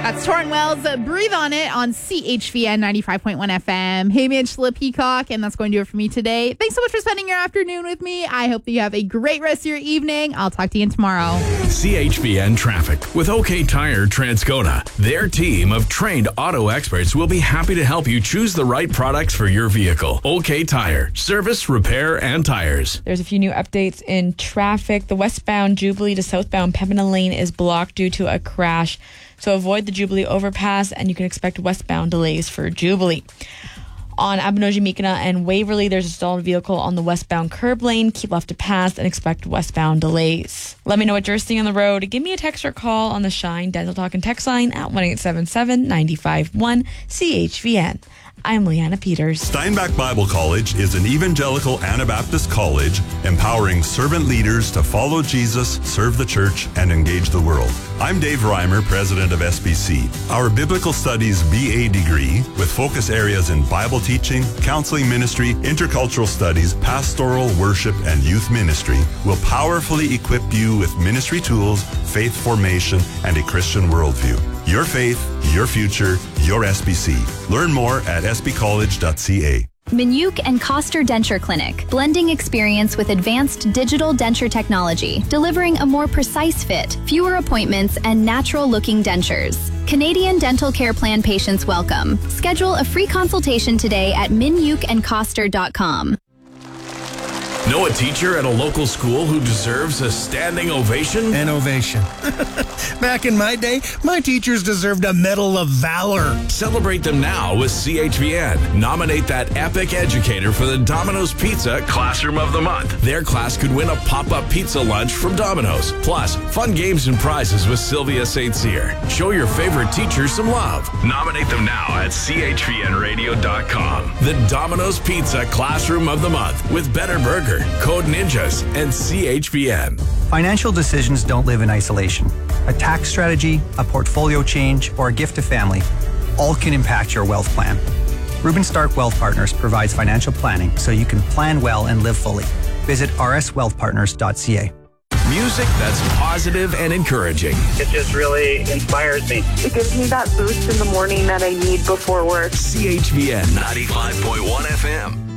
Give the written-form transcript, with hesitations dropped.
That's Torrin Wells, Breathe on It on CHVN 95.1 FM. Hey, Mitch Peacock, and that's going to do it for me today. Thanks so much for spending your afternoon with me. I hope that you have a great rest of your evening. I'll talk to you tomorrow. CHVN Traffic with OK Tire Transcona. Their team of trained auto experts will be happy to help you choose the right products for your vehicle. OK Tire, service, repair, and tires. There's a few new updates in traffic. The westbound Jubilee to southbound Pembina Lane is blocked due to a crash. So avoid the Jubilee overpass, and you can expect westbound delays for Jubilee. On Abinoji-Mikana and Waverly, there's a stalled vehicle on the westbound curb lane. Keep left to pass and expect westbound delays. Let me know what you're seeing on the road. Give me a text or call on the Shine Dental Talk and text line at 1-877-951-CHVN. I'm Leanna Peters. Steinbach Bible College is an evangelical Anabaptist college empowering servant leaders to follow Jesus, serve the church, and engage the world. I'm Dave Reimer, president of SBC. Our Biblical Studies BA degree, with focus areas in Bible teaching, counseling ministry, intercultural studies, pastoral, worship, and youth ministry, will powerfully equip you with ministry tools, faith formation, and a Christian worldview. Your faith, your future, your SBC. Learn more at sbcollege.ca. Minuk and Coster Denture Clinic, blending experience with advanced digital denture technology, delivering a more precise fit, fewer appointments, and natural-looking dentures. Canadian Dental Care Plan patients welcome. Schedule a free consultation today at minukandcoster.com. Know a teacher at a local school who deserves a standing ovation? An ovation. Back in my day, my teachers deserved a Medal of Valor. Celebrate them now with CHVN. Nominate that epic educator for the Domino's Pizza Classroom of the Month. Their class could win a pop-up pizza lunch from Domino's. Plus, fun games and prizes with Sylvia St. Cyr. Show your favorite teacher some love. Nominate them now at chvnradio.com. The Domino's Pizza Classroom of the Month with Better Burger, Code Ninjas, and CHVN. Financial decisions don't live in isolation. A tax strategy, a portfolio change, or a gift to family all can impact your wealth plan. Reuben Stark Wealth Partners provides financial planning so you can plan well and live fully. Visit rswealthpartners.ca. Music that's positive and encouraging. It just really inspires me. It gives me that boost in the morning that I need before work. CHVN 95.1 FM.